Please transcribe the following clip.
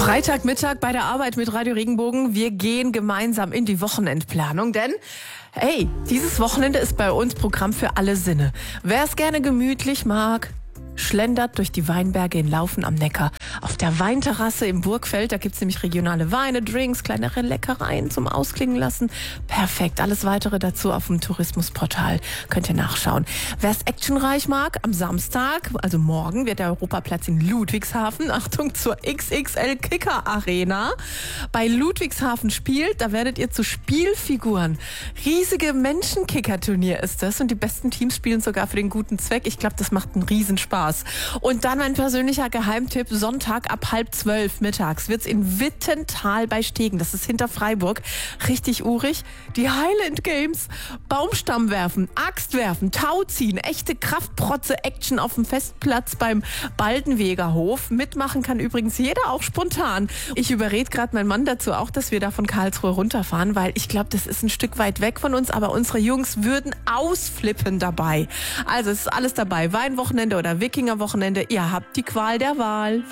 Freitagmittag bei der Arbeit mit Radio Regenbogen. Wir gehen gemeinsam in die Wochenendplanung, denn hey, dieses Wochenende ist bei uns Programm für alle Sinne. Wer es gerne gemütlich mag, schlendert durch die Weinberge in Laufen am Neckar. Auf der Weinterrasse im Burgfeld, da gibt's nämlich regionale Weine, Drinks, kleinere Leckereien zum Ausklingen lassen. Perfekt, alles weitere dazu auf dem Tourismusportal. Könnt ihr nachschauen. Wer es actionreich mag, am Samstag, also morgen, wird der Europaplatz in Ludwigshafen, Achtung, zur XXL Kicker Arena, bei Ludwigshafen spielt. Da werdet ihr zu Spielfiguren. Riesige Menschenkicker-Turnier ist das und die besten Teams spielen sogar für den guten Zweck. Ich glaube, das macht einen Riesenspaß. Und dann mein persönlicher Geheimtipp, Sonntag ab 11:30 mittags wird's in Wittental bei Stegen, das ist hinter Freiburg, richtig urig, die Highland Games, Baumstamm werfen, Axt werfen, Tau ziehen, echte Kraftprotze-Action auf dem Festplatz beim Baldenwegerhof. Mitmachen kann übrigens jeder, auch spontan. Ich überrede gerade meinen Mann dazu auch, dass wir da von Karlsruhe runterfahren, weil ich glaube, das ist ein Stück weit weg von uns, aber unsere Jungs würden ausflippen dabei. Also es ist alles dabei, Weinwochenende oder Wikingerwochenende, ihr habt die Qual der Wahl.